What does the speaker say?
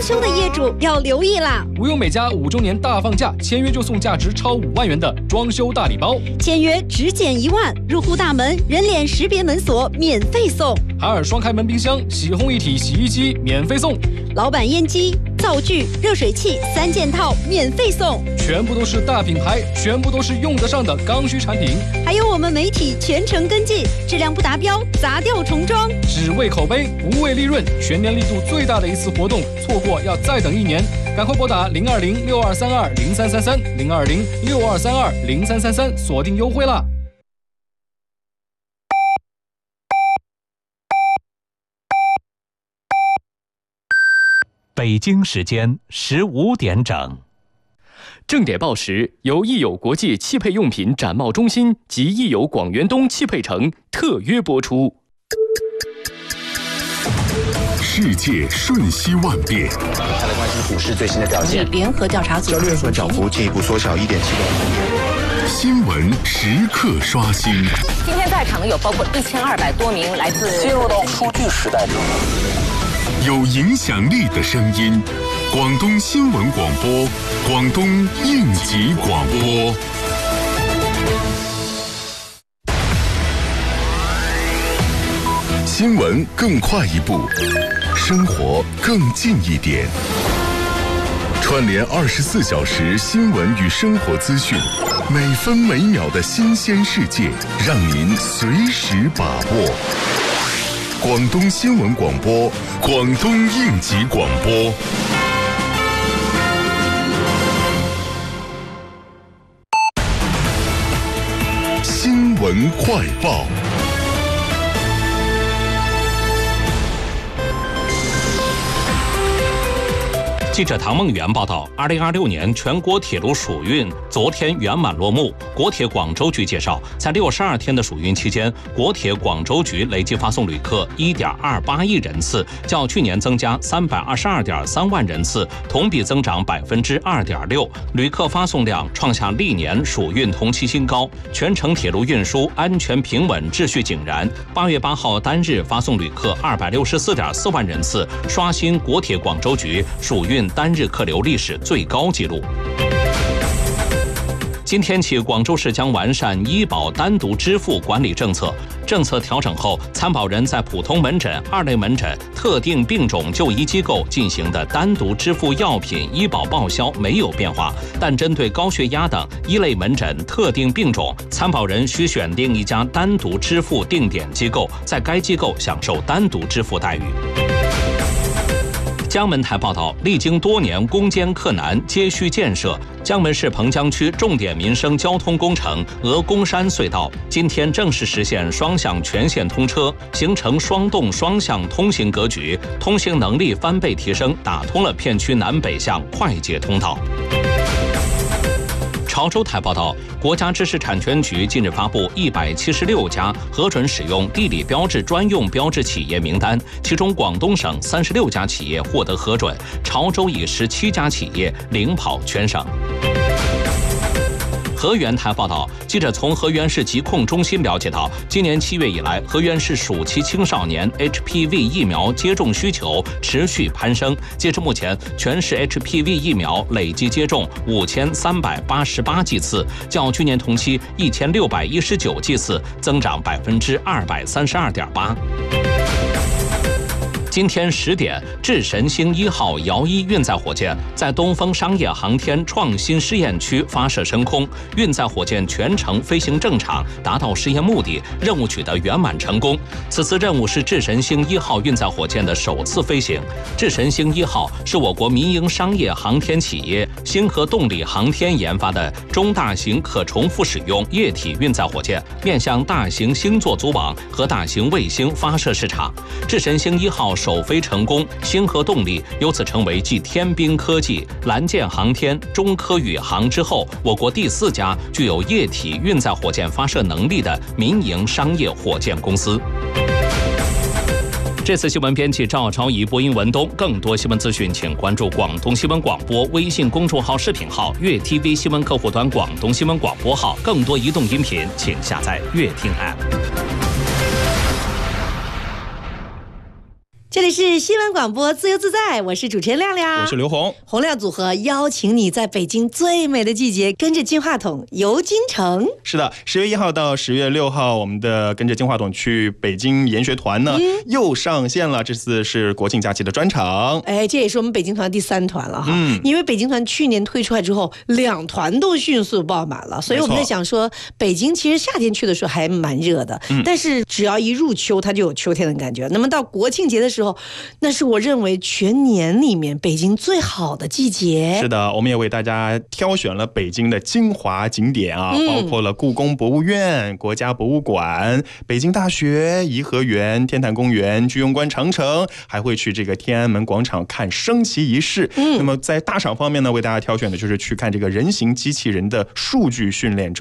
修的业主要留意啦！ 无忧美家5周年大放价，签约就送价值超5万元的装修大礼包， 签约只减1万，入户大门人脸识别门锁免费送， 海尔双开门冰箱、洗烘一体洗衣机免费送， 老板烟机、灶具、热水器3件套免费送， 全部都是大品牌，全部都是用得上的刚需产品， 还有我们媒体全程跟进，质量不达标砸掉重装， 只为口碑不为利润，全年力度最大的一次活动，错过要再等1年，赶快拨打02062320333 02062320333，锁定优惠啦！ 北京时间15点整。 正点报时由益友国际汽配用品展贸中心及益友广元东汽配城特约播出。 世界瞬息万变， 再来关心股市最新的表现。 联合调查组交易所涨幅进一步缩小1.7%。 新闻时刻刷新。 今天在场的有包括1200多名来自进入到数据时代中， 有影响力的声音，广东新闻广播，广东应急广播。新闻更快一步，生活更近一点。串联24小时新闻与生活资讯，每分每秒的新鲜世界，让您随时把握。广东新闻广播，广东应急广播。新闻快报。 记者唐梦圆报道，2026年全国铁路暑运昨天圆满落幕。国铁广州局介绍，在62天的暑运期间，国铁广州局累计发送旅客1.28亿人次，较去年增加322.3万人次，同比增长2.6%，旅客发送量创下历年暑运同期新高。全程铁路运输安全平稳，秩序井然。8月8号单日发送旅客264.4万人次，刷新国铁广州局暑运单日客流历史最高纪录。今天起，广州市将完善医保单独支付管理政策。政策调整后，参保人在普通门诊、2类门诊、特定病种就医机构进行的单独支付药品医保报销没有变化，但针对高血压等1类门诊、特定病种，参保人需选定一家单独支付定点机构，在该机构享受单独支付待遇。江门台报道，历经多年攻坚克难、接续建设，江门市彭江区重点民生交通工程鹅公山隧道今天正式实现双向全线通车，形成双动双向通行格局，通行能力翻倍提升，打通了片区南北向快捷通道。潮州台报道，国家知识产权局近日发布176家核准使用地理标志专用标志企业名单，其中广东省36家企业获得核准，潮州以17家企业领跑全省。河源台报道，记者从河源市疾控中心了解到，今年7月以来，河源市暑期青少年 HPV 疫苗接种需求持续攀升。截至目前，全市 HPV 疫苗累计接种5388剂次，较去年同期1619剂次增长232.8%。今天10点，智神星1号遥1运载火箭在东风商业航天创新试验区发射升空，运载火箭全程飞行正常，达到试验目的，任务取得圆满成功。此次任务是智神星1号运载火箭的首次飞行。智神星1号是我国民营商业航天企业星河动力航天研发的中大型可重复使用液体运载火箭，面向大型星座组网和大型卫星发射市场。智神星1号首飞成功，星河动力由此成为继天兵科技、蓝箭航天、中科宇航之后，我国第4家具有液体运载火箭发射能力的民营商业火箭公司。这次新闻编辑赵超仪，播音文东。更多新闻资讯，请关注广东新闻广播微信公众号、视频号、粤 TV 新闻客户端广东新闻广播号。更多移动音频，请下载粤听 App。 这里是新闻广播自由自在，我是主持人亮亮， 我是刘红。 洪亮组合邀请你在北京最美的季节，跟着金话筒游京城。 是的，10月1号到10月6号，我们的跟着金话筒去北京研学团呢，又上线了。这次是国庆假期的专场。 哎，这也是我们北京团第3团了哈。因为北京团去年推出来之后，2团都迅速爆满了，所以我们在想说，北京其实夏天去的时候还蛮热的，但是只要一入秋，它就有秋天的感觉。那么到国庆节的时候，那是我认为全年里面北京最好的季节。 是的，我们也为大家挑选了北京的精华景点啊，包括了故宫博物院、国家博物馆、北京大学、颐和园、天坛公园、居庸关长城，还会去这个天安门广场看升旗仪式。那么在大赏方面呢，为大家挑选的就是去看这个人形机器人的数据训练中